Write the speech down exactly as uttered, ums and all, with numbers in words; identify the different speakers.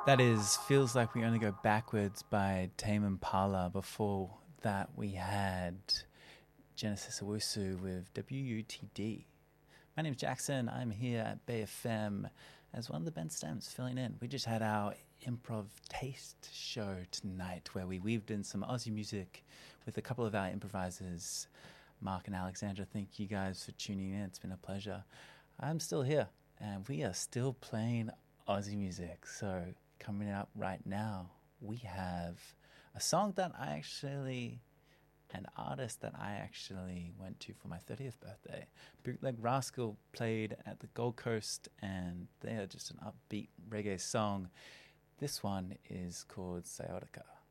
Speaker 1: That is Feels Like We Only Go Backwards by Tame Impala. Before that, we had Genesis Owusu with W U T D. My name's Jackson. I'm here at Bay F M as one of the Ben Stems filling in. We just had our improv taste show tonight where we weaved in some Aussie music with a couple of our improvisers, Mark and Alexandra. Thank you guys for tuning in. It's been a pleasure. I'm still here and we are still playing Aussie music. So coming up right now, we have a song that I actually, an artist that I actually went to for my thirtieth birthday. Bootleg Rascal played at the Gold Coast, and they are just an upbeat reggae song. This one is called Sayotica.